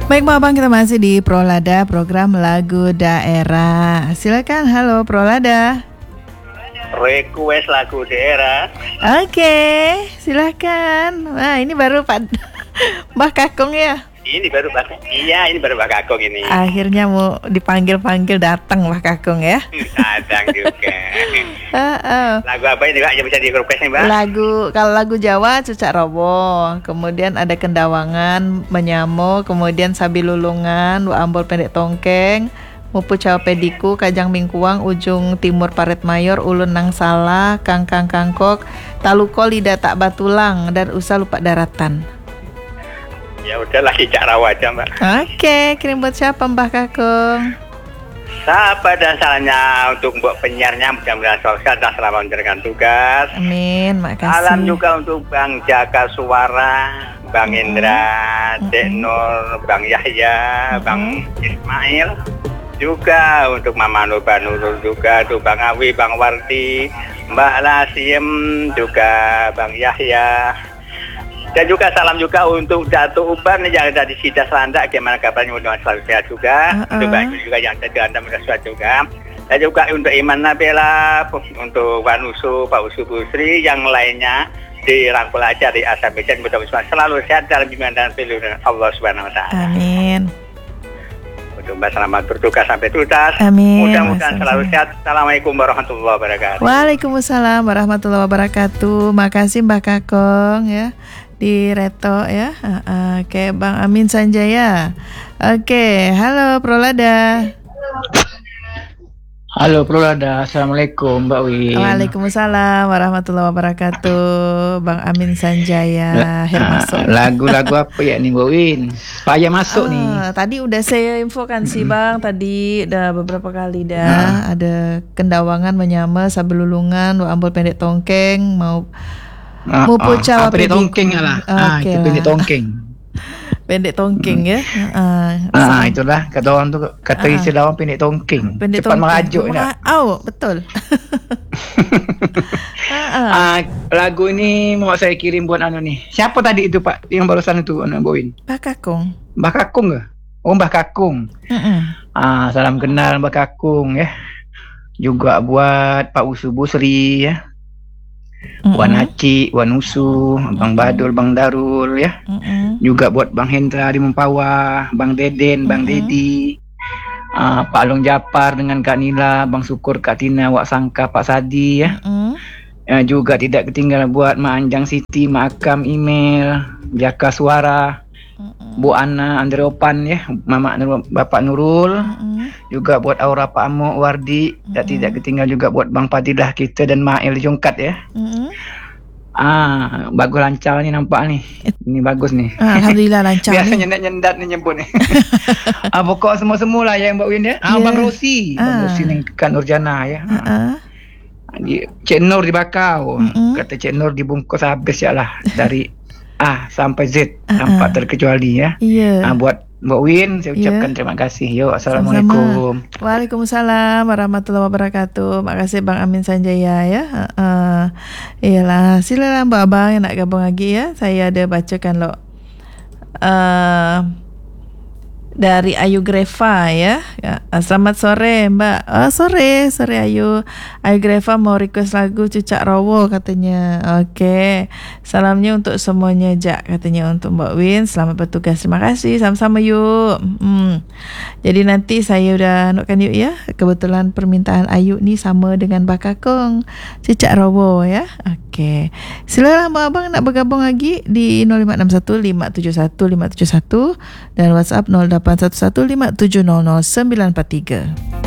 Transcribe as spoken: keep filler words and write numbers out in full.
Baik, Mbak Abang, kita masih di Prolada, program lagu daerah. Silakan, halo Prolada. Request lagu daerah. Oke, silakan. Wah, ini baru Pak Mbah Kakung ya? Ini baru Mbak. Iya, ini baru Mbak Kakung ini. Akhirnya mau dipanggil-panggil datang Mbah Kakung ya? Datang juga. uh, uh. Lagu apa ini Mbak yang bisa di request nih Mbak? Lagu, kalau lagu Jawa Cucak Robo, kemudian ada Kendawangan, Menyamo, kemudian Sabilulungan, Ambol Pendek Tongkeng, Mupu Cawa Pediku, Kajang Mingkuang, Ujung Timur Paret Mayor, Ulun Nang Salah, Kangkang Kangkok, Taluko Lidah Tak Batulang, dan Usah Lupa Daratan. Ya udah lagi Cak Rawa aja Mbak. Oke, kirim buat siapa Mbah Kakung? Sahabat dan salahnya untuk Mbok penyiarnya, mudah-mudahan sukses dan selamat menjalankan tugas. Amin, makasih. Salam juga untuk Bang Jaka Suara, Bang Mm-hmm. Indra, Dek Mm-hmm. Nur, Bang Yahya, Mm-hmm. Bang Ismail. Juga untuk Mama Nuba Nurul, juga untuk Bang Awi, Bang Wardi, Mbak Lasiem, juga Bang Yahya. Dan juga salam juga untuk Datuk Uban yang ada di Sidas Landak, gimana kabarnya, mudah selalu sehat juga. Uh-uh. Untuk Mbak juga yang ada di Anda mudah sehat juga. Dan juga untuk Iman Nabila, untuk Wan Usu, Pak Usu Busri, yang lainnya dirangkul aja di Azerbaijan, mudah-mudahan selalu sehat dalam bimbingan dan pilihan Allah Subhanahu Wa Taala. Amin. Untuk Mbak selamat bertugas sampai tuntas. Amin. Mudah-mudahan selalu sehat. Assalamualaikum warahmatullahi wabarakatuh. Waalaikumsalam warahmatullahi wabarakatuh. Makasih Mbak Kakung ya. Di Reto ya. Uh, uh, Oke, Bang Amin Sanjaya. Oke, halo Prolada. Halo Prolada, Assalamualaikum Mbak Win. Waalaikumsalam warahmatullahi wabarakatuh. Bang Amin Sanjaya. Akhir masuk. Lagu-lagu apa ya nih Mbak Win? Payah masuk Ah, nih. Tadi udah saya infokan sih Bang. Tadi udah beberapa kali dah. Ah. Ada Kendawangan, Menyama, Sabelulungan, Ambol Pendek Tongkeng, mau Ah, Mupu ah, Cawa ah, pendek Pediku. tongkeng lah. Ah, Oke itu lah. pendek tongkeng. Pendek Tongkeng ya. Uh, Ah, itulah kata orang tu, kata Ah. istilah orang pendek tongkeng. Pendek Cepat Tongkeng. merajuk Ma- nak. Oh, betul. Ah, ah. Ah, lagu ini mau saya kirim buat anu nih. Siapa tadi itu Pak yang barusan itu anu Mbak Win? Mbak Kakung. Mbak Kakung ke? Oh Mbak Kakung. Mm-mm. Ah, salam kenal Mbak Kakung ya. Juga buat Pak Usu Busri ya. Mm-mm. Wan Haci, Wan Usu, Bang Badul, Bang Darul ya. Mm-mm. Juga buat Bang Hendra di Mempawah, Bang Deden, Bang Mm-mm. Dedi, uh, Pak Long Japar dengan Kak Nila, Bang Syukur, Kak Tina, Wak Sangka, Pak Sadi ya. Mm-mm. Uh, juga tidak ketinggalan buat Mak Anjang Siti, Mak Akam, Email, Jaka Suara, Mm-mm. Bu Ana, Andre Opan ya, Mama Nur, Bapak Nurul. Mm-mm. Juga buat Aura Pak Amo, Wardi, dan Mm-mm. tidak ketinggalan juga buat Bang Fadilah kita dan Mael Jongkat ya. Mm-mm. Ah, bagus lancar ni nampak ni. Ini bagus ni. Alhamdulillah lancar Biasa ni. nyendat-nyendat ni nyebut ni. ah, pokok semua-semua lah yang Mbak Win ya. Ah, Yeah. Bang Rosi. Ah. Bang Rosi ni kan Nurjana ya. Ah. Uh-uh. Di- Cik Nur dibakar. Mm-mm. Kata Cik Nur dibungkus habis ya lah. Dari A sampai Z. Ah, Tanpa ah. terkecuali ya. Iya. Ah, buat Mbak Win saya ucapkan Yeah. terima kasih. Yo, Assalamualaikum. Waalaikumsalam warahmatullahi wabarakatuh. Makasih Bang Amin Sanjaya ya. Uh, iyalah, silakan Mbak Abang yang nak gabung lagi ya. Saya ada bacakan lo. Uh, dari Ayu Greva ya. Ya, selamat sore Mbak. Oh, sore, sore Ayu. Ayu Greva mau request lagu Cucak Rowo katanya. Oke. Salamnya untuk semuanya Jak katanya, untuk Mbak Win. Selamat bertugas. Terima kasih. Sama-sama yuk. Hmm. Jadi nanti saya udah anukan yuk ya. Kebetulan permintaan Ayu ni sama dengan Mbak Kakung. Cucak Rowo ya. Oke. Silakan Mbak Abang nak bergabung lagi di nol lima enam satu lima tujuh satu lima tujuh satu dan WhatsApp nol lapan satu satu lima tujuh nol nol sembilan empat tiga.